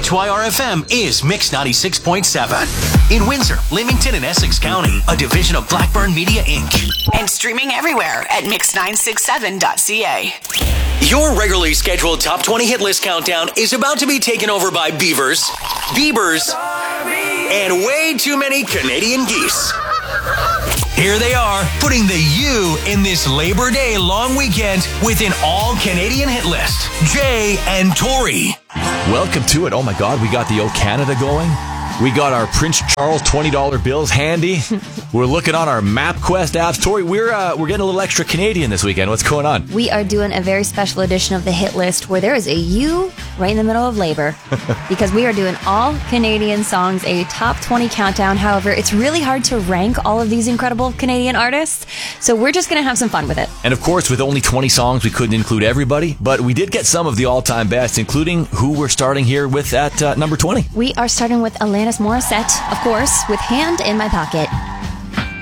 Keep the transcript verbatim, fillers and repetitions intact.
H Y R F M is Mix ninety-six point seven. In Windsor, Leamington, and Essex County, a division of Blackburn Media, Incorporated. And streaming everywhere at mix nine six seven dot c a. Your regularly scheduled Top twenty Hit List countdown is about to be taken over by Beavers, Biebers, and way too many Canadian geese. Here they are, putting the U in this Labor Day long weekend with an all-Canadian hit list. Jay and Tori. Welcome to it. Oh my God, we got the O Canada going. We got our Prince Charles twenty dollar bills handy. We're looking on our MapQuest apps. Tori, we're uh, we're getting a little extra Canadian this weekend. What's going on? We are doing a very special edition of the hit list where there is a U right in the middle of labor because we are doing all Canadian songs, a top twenty countdown. However, it's really hard to rank all of these incredible Canadian artists, so we're just going to have some fun with it. And of course, with only twenty songs, we couldn't include everybody, but we did get some of the all-time best, including who we're starting here with at uh, number twenty. We are starting with Alanis Morissette, of course, with Hand in My Pocket.